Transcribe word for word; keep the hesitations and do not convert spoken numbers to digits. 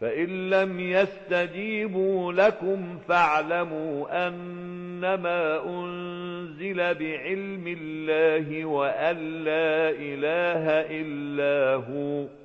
فإن لم يستجيبوا لكم فاعلموا أنما أنزل بعلم الله وأن لا إله إلا هو